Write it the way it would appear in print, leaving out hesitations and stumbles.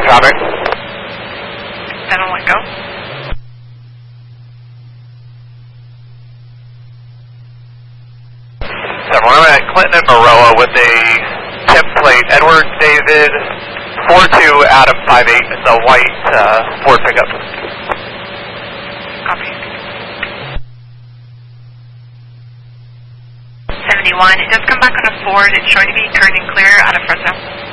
traffic. 7-1, go. I'm at Clinton and Maroa with a template. Edward David 42 Adam 58. It's a white Ford pickup. Copy. 71. It does come back on a Ford. It's showing to be current and clear out of Fresno.